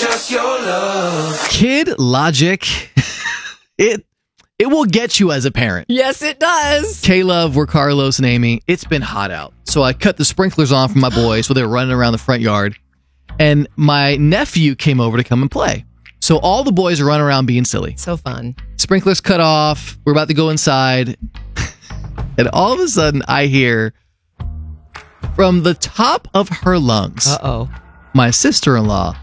just your love. Kid logic. It will get you as a parent. Yes, it does. K-Love, we're Carlos and Amy. It's been hot out. So I cut the sprinklers on for my boys so they were running around the front yard. And my nephew came over to come and play. So all the boys are running around being silly. So fun. Sprinklers cut off. We're about to go inside. And all of a sudden I hear from the top of her lungs, my sister-in-law,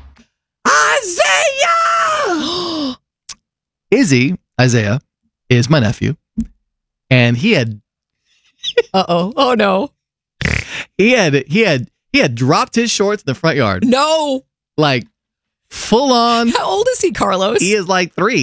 Isaiah! Isaiah is my nephew, and he had oh no, he had dropped his shorts in the front yard. No, like full on. How old is he, Carlos? He is like 3.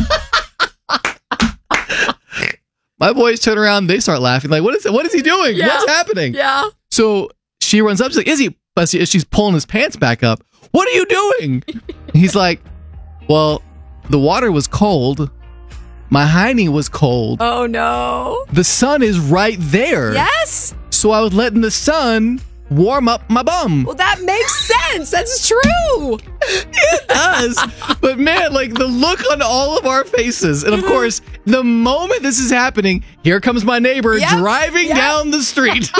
My boys turn around, they start laughing. Like, what is he doing? Yeah. What's happening? Yeah. So she runs up, she's like, Izzy, but she's pulling his pants back up. What are you doing? He's like, well, the water was cold. My hiney was cold. Oh, no. The sun is right there. Yes. So I was letting the sun warm up my bum. Well, that makes sense. That's true. It does. But man, like the look on all of our faces. And of course, the moment this is happening, here comes my neighbor driving down the street.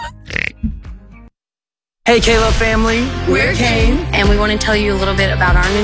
Hey, K-Love family. We're Kane, and we want to tell you a little bit about our new